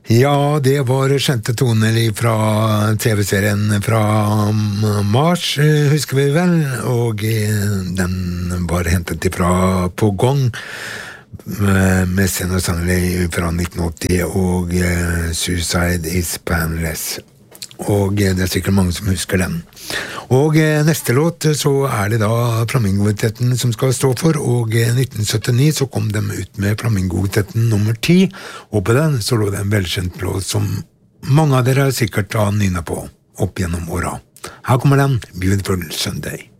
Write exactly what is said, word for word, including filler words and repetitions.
Ja, det var kjente toner fra T V-serien fra Mars, husker vi vel, og den var hentet fra På Gong med Senna Sannelig fra nitten åtti og Suicide is Painless. Og det er sikkert mange som husker den. Og neste låt så er det da Flamingo-kvintetten som skal stå for, og i nitten syttini så kom de ut med Flamingo-kvintetten nummer ti, og på den så lå det en velkjent låt som mange av dere sikkert har nynnet på opp gjennom åra. Her kommer den, Beautiful Sunday.